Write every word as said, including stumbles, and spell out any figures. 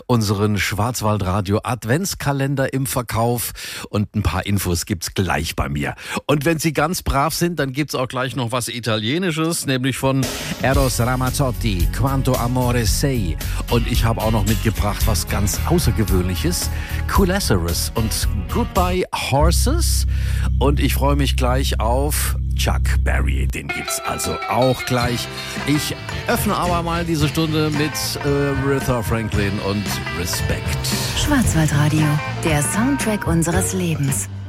unseren Schwarzwaldradio Adventskalender im Verkauf und ein paar Infos gibt's gleich bei mir. Und wenn Sie ganz brav sind, dann gibt's auch gleich noch was Italienisches, nämlich von Eros Ramazzotti, Quanto Amore Sei. Und ich habe auch noch mitgebracht was ganz Außergewöhnliches, Coolazarus und Goodbye Horses. Und ich freue mich gleich auf Chuck Berry, den gibt's also auch gleich. Ich öffne aber mal diese Stunde mit äh, Aretha Franklin und Respect. Schwarzwaldradio, der Soundtrack unseres Lebens.